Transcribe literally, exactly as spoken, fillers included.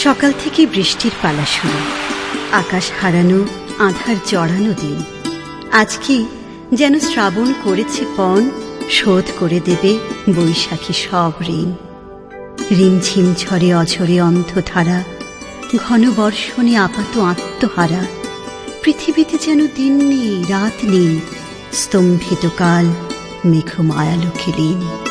সকাল থেকে বৃষ্টির পালা শুরু, আকাশ হারানো, আঁধার জড়ানো দিন। আজকে যেন শ্রাবণ করেছে পণ, শোধ করে দেবে বৈশাখী সব ঋণ। রিমঝিম ঝরে অঝরে অন্ধধারা, ঘন বর্ষণে আপাত আত্মহারা। পৃথিবীতে যেন দিন নেই, রাত নেই, স্তম্ভিত কাল মেঘমায়ালোকে লীন।